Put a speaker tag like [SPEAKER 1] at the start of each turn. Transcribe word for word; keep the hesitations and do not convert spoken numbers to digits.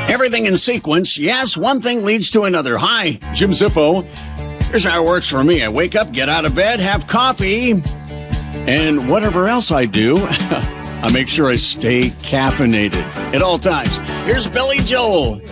[SPEAKER 1] Everything in sequence. Yes, one thing leads to another. Hi, Jim Zippo. Here's how it works for me. I wake up, get out of bed, have coffee, and whatever else I do, I make sure I stay caffeinated at all times. Here's Billy Joel.